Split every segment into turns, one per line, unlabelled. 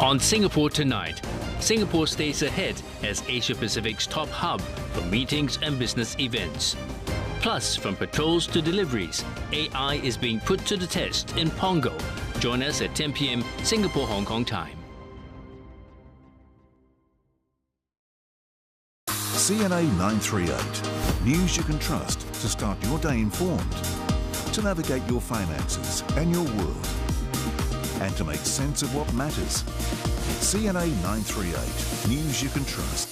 On Singapore Tonight, Singapore stays ahead as Asia Pacific's top hub for meetings and business events. Plus, from patrols to deliveries, AI is being put to the test in Pongo. Join us at 10 p.m. Singapore-Hong Kong time.
CNA 938. News you can trust to start your day informed, to navigate your finances and your world, and to make sense of what matters. CNA 938. News you can trust.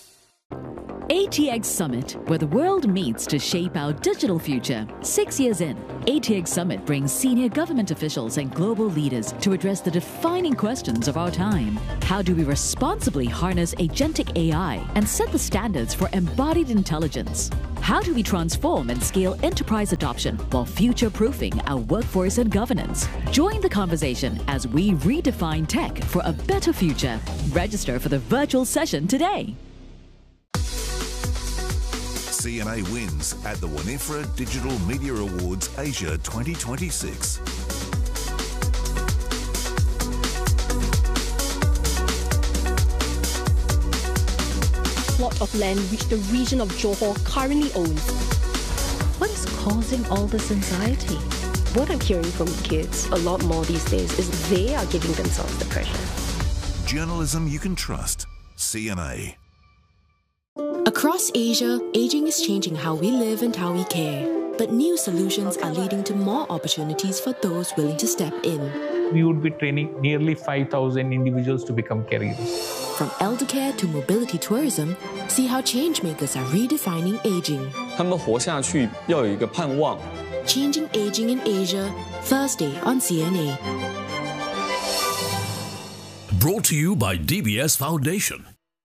ATX Summit, where the world meets to shape our digital future. 6 years in, ATX Summit brings senior government officials and global leaders to address the defining questions of our time. How do we responsibly harness agentic AI and set the standards for embodied intelligence? How do we transform and scale enterprise adoption while future-proofing our workforce and governance? Join the conversation as we redefine tech for a better future. Register for the virtual session today.
CNA wins at the Winifred Digital Media Awards Asia 2026.
Plot of land which the region of Johor currently owns.
What is causing all this anxiety?
What I'm hearing from kids a lot more these days is they are giving themselves the pressure.
Journalism you can trust. CNA.
Across Asia, aging is changing how we live and how we care. But new solutions are leading to more opportunities for those willing to step in.
We would be training nearly 5,000 individuals to become caregivers.
From elder care to mobility tourism, see how changemakers are redefining aging.
他们活下去要有一个盼望。
Changing Aging in Asia, Thursday on CNA.
Brought to you by DBS Foundation.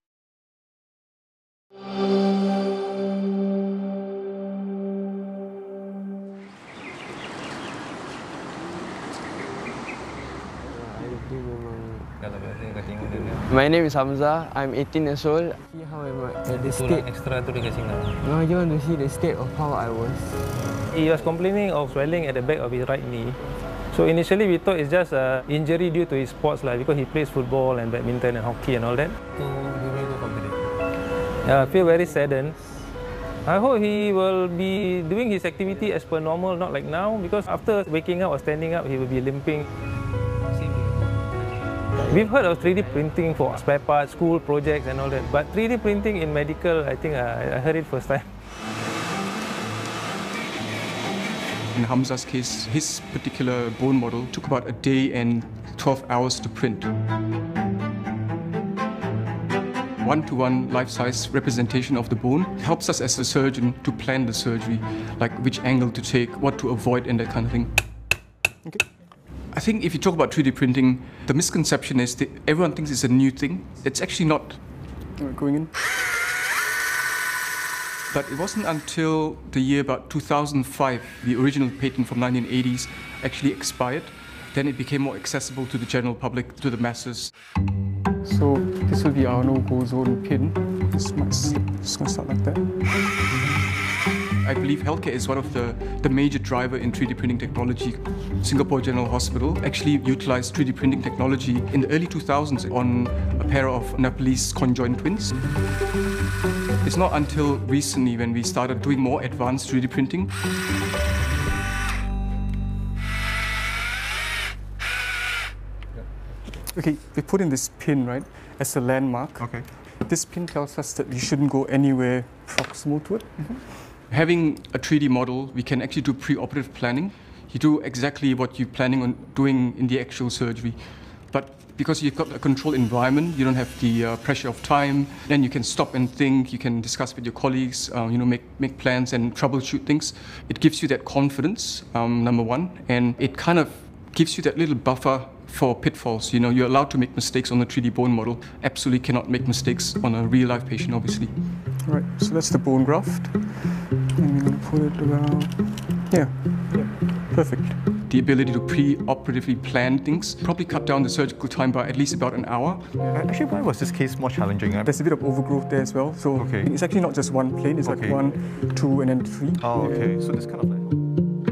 My name is Hamza. I'm 18 years old. See how am I at the state?
Extra tu dia kasi nak.
No, I just want to see the state of how I was.
He was complaining of swelling at the back of his right knee. So initially we thought it's just an injury due to his sports because he plays football and badminton and hockey and all that. I feel very saddened. I hope he will be doing his activity as per normal, not like now, because after waking up or standing up, he will be limping. We've heard of 3D printing for spare parts, school projects and all that, but 3D printing in medical, I think I heard it first time.
In Hamza's case, his particular bone model took about a day and 12 hours to print. One-to-one life-size representation of the bone helps us as a surgeon to plan the surgery, like which angle to take, what to avoid and that kind of thing. Okay. I think if you talk about 3D printing, the misconception is that everyone thinks it's a new thing. It's actually not. Going in. But it wasn't until the year about 2005, the original patent from 1980s actually expired. Then it became more accessible to the general public, to the masses.
So this will be our no-go zone pin. This might slip. Just going to start like that.
I believe healthcare is one of the major driver in 3D printing technology. Singapore General Hospital actually utilized 3D printing technology in the early 2000s on a pair of Nepalese conjoined twins. It's not until recently when we started doing more advanced 3D printing.
Okay, we put in this pin, right, as a landmark.
Okay.
This pin tells us that you shouldn't go anywhere proximal to it.
Having a 3D model, we can actually do pre-operative planning. You do exactly what you're planning on doing in the actual surgery. But because you've got a controlled environment, you don't have the pressure of time, then you can stop and think, you can discuss with your colleagues, make plans and troubleshoot things. It gives you that confidence, number one, and it kind of gives you that little buffer for pitfalls. You're allowed to make mistakes on a 3D bone model. Absolutely cannot make mistakes on a real-life patient, obviously.
All right, so that's the bone graft. And we're going to put it around. Yeah, perfect.
The ability to pre-operatively plan things probably cut down the surgical time by at least about an hour.
Actually, why was this case more challenging?
There's a bit of overgrowth there as well. So it's actually not just one plane, it's like 1, 2, and then 3.
Oh, okay. So this kind of like...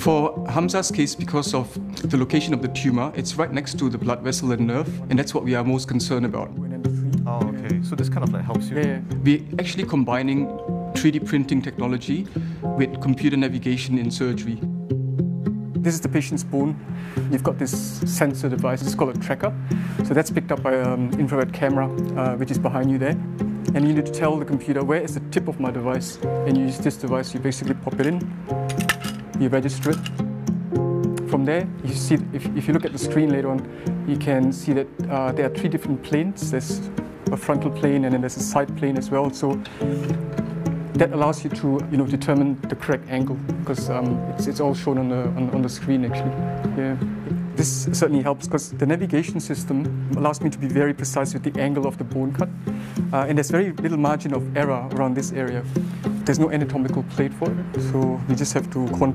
For Hamza's case, because of the location of the tumor, it's right next to the blood vessel and nerve, and that's what we are most concerned about.
Oh, okay. So this kind of like helps you?
Yeah. We're actually combining 3D printing technology with computer navigation in surgery.
This is the patient's bone. You've got this sensor device, it's called a tracker. So that's picked up by an infrared camera, which is behind you there. And you need to tell the computer, where is the tip of my device? And you use this device, you basically pop it in, you register it. From there, you see, if you look at the screen later on, you can see that there are 3 different planes. There's a frontal plane and then there's a side plane as well. So that allows you to determine the correct angle, because it's all shown on the screen actually. Yeah. This certainly helps because the navigation system allows me to be very precise with the angle of the bone cut, and there's very little margin of error around this area. There's no anatomical plate for it, so we just have to